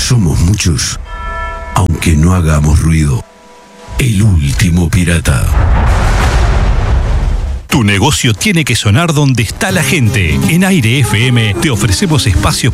Somos muchos, aunque no hagamos ruido. El último pirata. Tu negocio tiene que sonar donde está la gente. En Aire FM te ofrecemos espacios